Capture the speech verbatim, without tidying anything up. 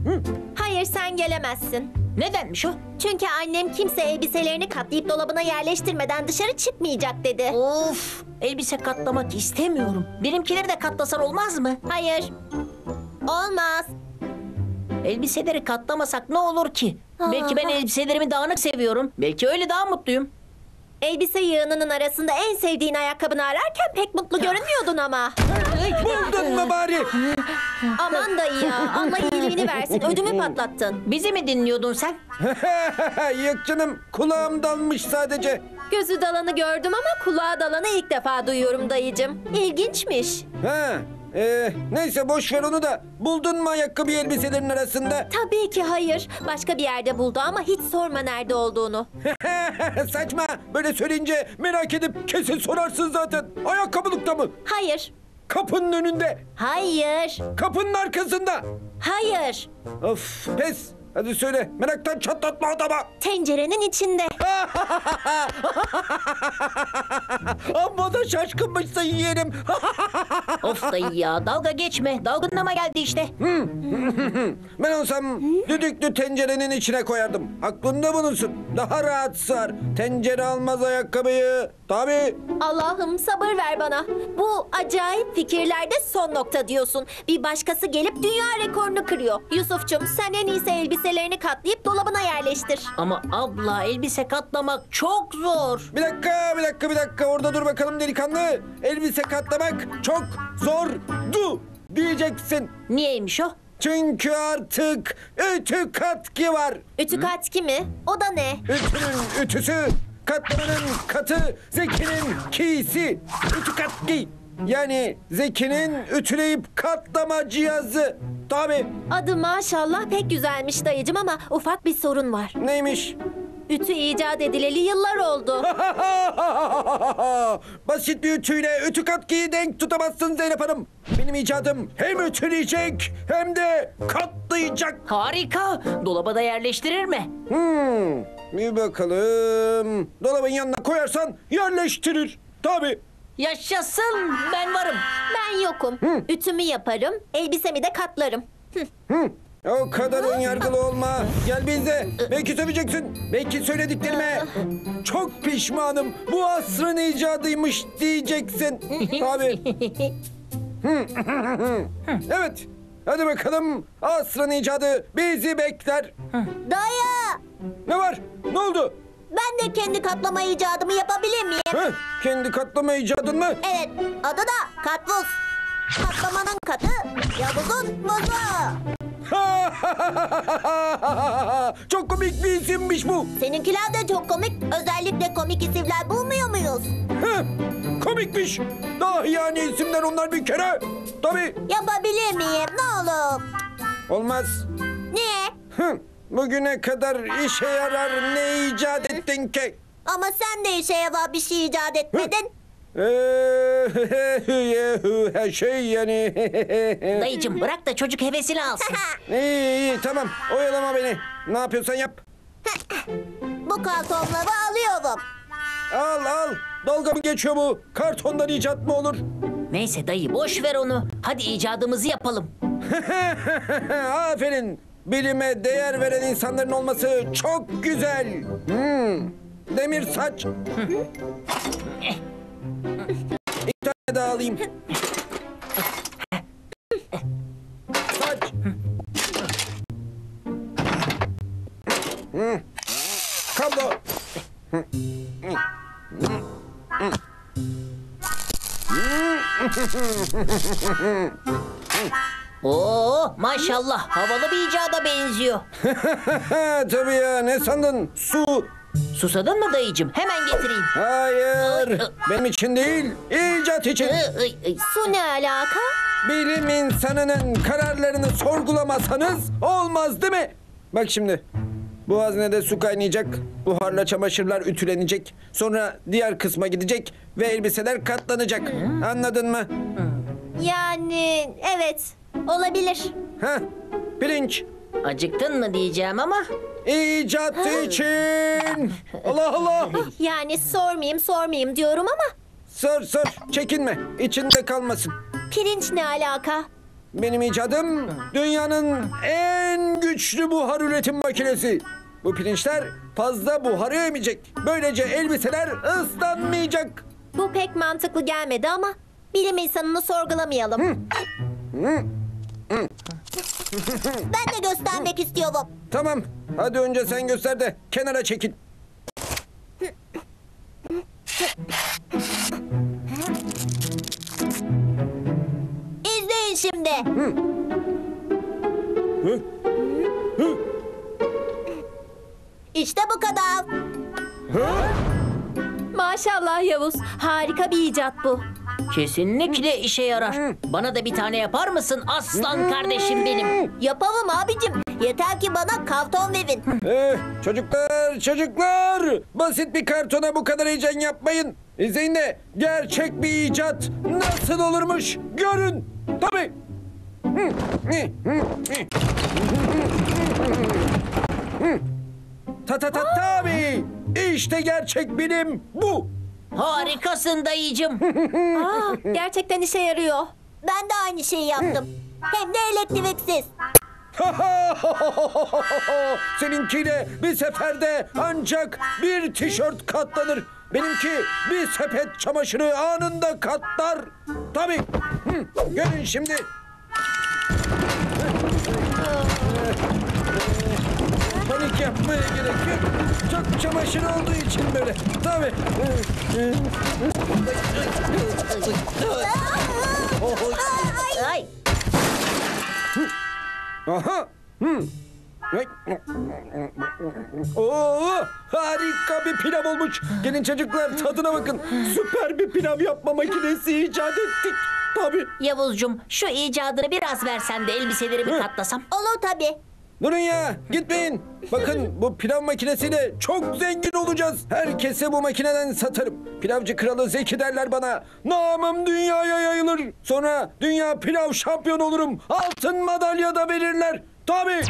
Hayır, sen gelemezsin. Nedenmiş o? Çünkü annem kimse elbiselerini katlayıp dolabına yerleştirmeden dışarı çıkmayacak dedi. Of, elbise katlamak istemiyorum. Benimkileri de katlasan olmaz mı? Hayır. Olmaz. Elbiseleri katlamasak ne olur ki? Belki ben elbiselerimi dağınık seviyorum. Belki öyle daha mutluyum. Elbise yığınının arasında en sevdiğin ayakkabını ararken pek mutlu görünmüyordun ama. Buldun mu bari? Aman dayı ya, Allah iyiliğini versin. Ödümü patlattın. Bizi mi dinliyordun sen? Yok canım, kulağım dalmış sadece. Gözü dalanı gördüm ama kulağı dalanı ilk defa duyuyorum dayıcım. İlginçmiş. Ha, e, neyse boş ver onu da. Buldun mu ayakkabı elbiselerin arasında? Tabii ki hayır. Başka bir yerde buldu ama hiç sorma nerede olduğunu. Saçma. Böyle söyleyince merak edip kesin sorarsın zaten. Ayakkabılıkta mı? Hayır. Kapının önünde. Hayır. Kapının arkasında. Hayır. Of, pes. Hadi söyle. Meraktan çatlatma adama. Tencerenin içinde. Amma da şaşkınmışsın yeğenim. Of dayı ya, dalga geçme. Dalgınlama geldi işte. Ben olsam düdüklü tencerenin içine koyardım. Aklında bulunsun. Daha rahat sığar. Tencere almaz ayakkabıyı. Tabii. Allah'ım sabır ver bana. Bu acayip fikirlerde son nokta diyorsun. Bir başkası gelip dünya rekorunu kırıyor. Yusuf'cum sen en iyisi elbiselerini katlayıp dolabına yerleştir. Ama abla, elbise katlamak çok zor. Bir dakika, bir dakika, bir dakika. Orada dur bakalım delikanlı. Elbise katlamak çok zordu diyeceksin. Niyeymiş o? Çünkü artık ütü katki var. Ütü katki mi? O da ne? Ütünün ütüsü, katlamanın katı, Zeki'nin kisi. Ütü katki. Yani Zeki'nin ütüleyip katlama cihazı. Tabii. Adı maşallah pek güzelmiş dayıcım ama ufak bir sorun var. Neymiş? Ütü icat edileli yıllar oldu. Basit bir ütüyle ütü katkiyi denk tutamazsın Zeynep Hanım. Benim icadım hem ütüleyecek hem de katlayacak. Harika. Dolaba da yerleştirir mi? Hmm, bir bakalım. Dolabın yanına koyarsan yerleştirir. Tabii. Yaşasın. Ben varım. Ben yokum. Ütümü yaparım, elbisemi de katlarım. Hı, o kadar ön yargılı olma. Gel bizde. Belki söveceksin. Belki söylediklerime çok pişmanım. Bu asrın icadıymış diyeceksin. Tabii. Evet. Hadi bakalım. Asrın icadı bizi bekler. Dayı! Ne var? Ne oldu? Ben de kendi katlama icadımı yapabilir miyim? Ha, kendi katlama icadın mı? Evet, adı da katbuz. Katlamanın katı, Yavuz'un buzu. Çok komik bir isimmiş bu. Seninkiler de çok komik. Özellikle komik isimler bulmuyor muyuz? Heh, komikmiş. Daha yani isimler onlar bir kere. Tabii. Yapabilir miyim? Ne olur? Olmaz. Niye? Hı, bugüne kadar işe yarar ne icat ettin ki? Ama sen de işe yarar bir şey icat etmedin. Eee, şey yani. Dayıcım bırak da çocuk hevesini alsın. İyi iyi tamam oyalama beni. Ne yapıyorsan yap. Bu kartonları alıyorum. Al al. Dalga mı geçiyor bu? Kartondan icat mı olur? Neyse dayı, boş ver onu. Hadi icadımızı yapalım. Aferin. Bilime değer veren insanların olması çok güzel. Hmm. Demir saç. İki tane daha alayım. Saç. Hmm. Kablo. Oo, maşallah havalı bir icada benziyor. Tabii ya ne sandın? Su. Susadın mı dayıcım? Hemen getireyim. Hayır. Benim için değil, icat için. Ay, ay, ay. Su ne alaka? Bilim insanının kararlarını sorgulamasanız olmaz değil mi? Bak şimdi. Bu haznede su kaynayacak, buharla çamaşırlar ütülenecek, sonra diğer kısma gidecek ve elbiseler katlanacak. Anladın mı? Yani evet, olabilir. Heh, pirinç. Acıktın mı diyeceğim ama. İcat için. Allah Allah. Yani sormayayım sormayayım diyorum ama Sor sor, çekinme. İçinde kalmasın. pirinç ne alaka? Benim icadım dünyanın en güçlü buhar üretim makinesi. Bu pirinçler fazla buharı emecek. Böylece elbiseler ıslanmayacak. Bu pek mantıklı gelmedi ama bilim insanını sorgulamayalım. Ben de göstermek istiyorum. Tamam. Hadi önce sen göster de kenara çekil. İzleyin şimdi. Hı? Hı? İşte bu kadar. Hı? Maşallah Yavuz. Harika bir icat bu. Kesinlikle işe yarar. Bana da bir tane yapar mısın aslan kardeşim benim? Yapalım abicim. Yeter ki bana karton verin. Eh, çocuklar, çocuklar! Basit bir kartona bu kadar heyecan yapmayın. İzleyin de gerçek bir icat nasıl olurmuş görün. Tabii. Ta ta ta tabii. İşte gerçek bilim bu. Harikasın dayıcım. Aa, gerçekten işe yarıyor. Ben de aynı şeyi yaptım. Hem de elektriksiz. Seninkiyle bir seferde ancak bir tişört katlanır. Benimki bir sepet çamaşırı anında katlar. Tabii. Hı, görün şimdi. Panik yapmaya gerek yok. Çok çamaşır olduğu için böyle. Tabii. Ay. Aha. Hı. Ay. Oo, harika bir pilav olmuş. Gelin çocuklar tadına bakın. Süper bir pilav yapma makinesi icat ettik. Tabii. Yavuzcum şu icadını biraz versen de elbiselerimi Hı. katlasam. Olur tabii. Durun ya, gitmeyin. Bakın bu pilav makinesiyle çok zengin olacağız. Herkese bu makineden satarım. Pilavcı kralı Zeki derler bana. Namım dünyaya yayılır. Sonra dünya pilav şampiyonu olurum. Altın madalya da verirler. Tabii.